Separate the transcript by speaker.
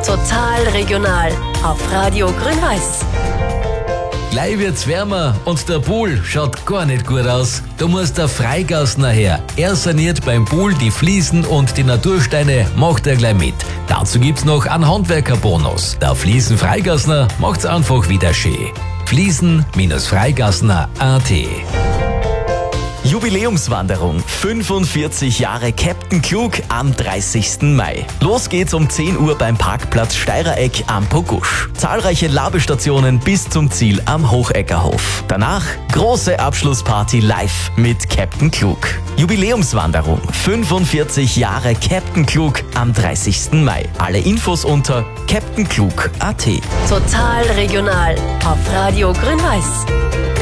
Speaker 1: Total regional auf Radio Grün-Weiß.
Speaker 2: Gleich wird's wärmer und der Pool schaut gar nicht gut aus. Da muss der Freigassner her. Er saniert beim Pool die Fliesen und die Natursteine, macht er gleich mit. Dazu gibt's noch einen Handwerkerbonus. Der Fliesen-Freigassner macht's einfach wieder schön. Fliesen-Freigassner.at.
Speaker 3: Jubiläumswanderung. 45 Jahre Captain Klug am 30. Mai. Los geht's um 10 Uhr beim Parkplatz Steirereck am Pogusch. Zahlreiche Labestationen bis zum Ziel am Hocheckerhof. Danach große Abschlussparty live mit Captain Klug. Jubiläumswanderung. 45 Jahre Captain Klug am 30. Mai. Alle Infos unter captainklug.at.
Speaker 1: Total regional auf Radio Grün-Weiß.